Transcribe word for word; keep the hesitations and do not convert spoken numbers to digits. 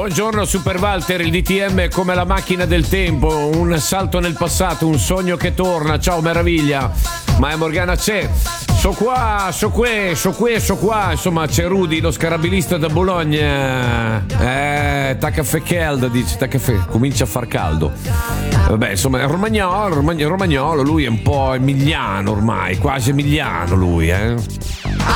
Buongiorno Super Walter, il D T M è come la macchina del tempo, un salto nel passato, un sogno che torna. Ciao meraviglia. Ma è Morgana c'è. So qua, so qui, so qui, so qua. Insomma c'è Rudy, lo scarabilista da Bologna. Eh, ta caffè caldo, dice, ta caffè, comincia a far caldo. Vabbè, insomma è romagnolo, romagnolo, romagnolo, lui è un po' emiliano ormai, quasi emiliano lui, eh.